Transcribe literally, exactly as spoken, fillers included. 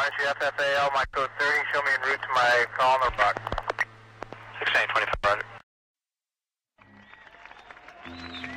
Archie F F A L, my code thirty, show me en route to my call, no box. six nine twenty-five, Roger.